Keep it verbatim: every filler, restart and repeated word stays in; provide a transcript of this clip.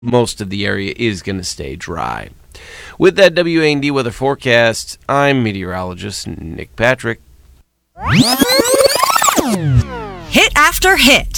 most of the area is going to stay dry. With that W A N D weather forecast, I'm meteorologist Nick Patrick. Hit after hit.